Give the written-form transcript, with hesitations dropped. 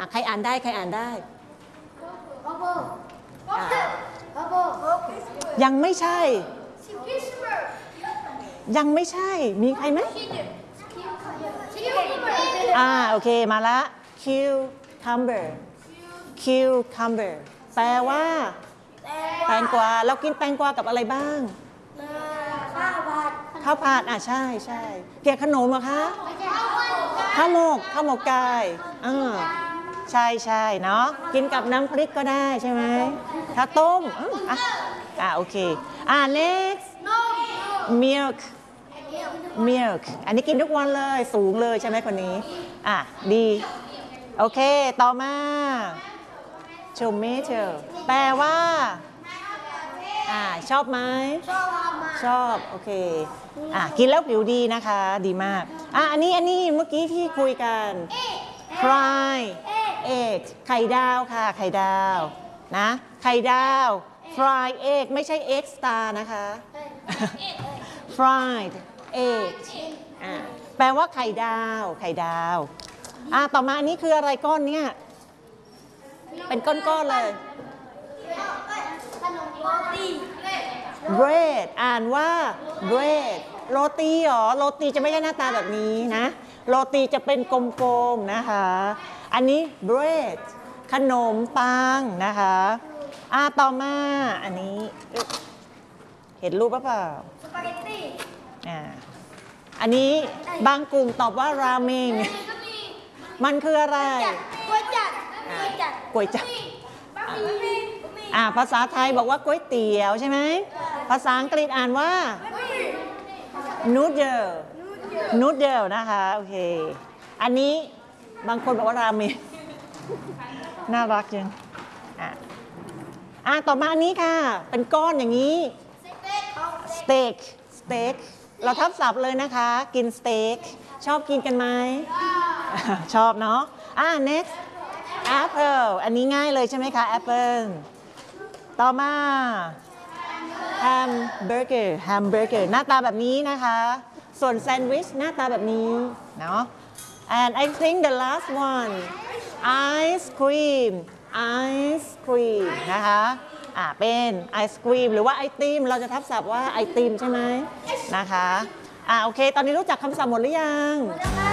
ใครอ่านได้ใครอ่านได้ยังไม่ใช่ยังไม่ใช่มีใครไหมโอเคมาละ cucumber cucumber แปลว่าแตงกวาเรากินแตงกวากับอะไรบ้างข้าวผัดใช่ใช่เกี่ยวขนมเหรอคะข้าวหมกไก่ใช่ใช่เนาะกินกับน้ำพริกก็ได้ใช่ไหมถ้าต้มโอเคnext milk อันนี้กินทุกวันเลยสูงเลยใช่ไหมคนนี้ดีโอเคต่อมา tomato แปลว่าชอบไหมชอบโอเคกินแล้วผิวดีนะคะดีมากอันนี้เมื่อกี้ที่คุยกัน fry egg ไข่ดาวค่ะไข่ดาวนะไข่ดาว fry egg ไม่ใช่ egg star นะคะ fried egg แปลว่าไข่ดาวต่อมาอันนี้คืออะไรก้อนเนี้ยเป็นก้อนๆเลย bread อ่านว่า bread โรตีเหรอโรตีจะไม่ใช่หน้าตาแบบนี้นะโรตีจะเป็นกลมๆนะคะอันนี้ bread ขนมปังนะคะต่อมาอันนี้เห็นรูปป่ะเปล่าสปาเกตตี้อันนี้บางกลุ่มตอบว่าราเมงมันคืออะไรก๋วยจั๊บภาษาไทยบอกว่าก๋วยเตี๋ยวใช่ไหมภาษาอังกฤษอ่านว่า noodle นะคะโอเคอันนี้บางคนบอกว่าราเมงน่ารักจังต่อมาอันนี้ค่ะเป็นก้อนอย่างนี้สเต็กเราทับศัพท์เลยนะคะกินสเต็กชอบกินกันไหมชอบเนาะnext apple อันนี้ง่ายเลยใช่ไหมคะ apple ต่อมาแฮมเบอร์เกอร์หน้าตาแบบนี้นะคะส่วนแซนด์วิชหน้าตาแบบนี้เนาะ and I think the last one ice cream นะคะเป็นไอศครีมหรือว่าไอติมเราจะทับศัพท์ว่าไอติมใช่ไหมนะคะโอเคตอนนี้รู้จักคำศัพท์หมดหรือยัง